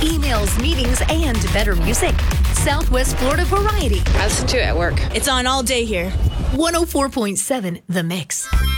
emails, meetings, and better music. Southwest Florida Variety. I listen to it at work. It's on all day here. 104.7 The Mix.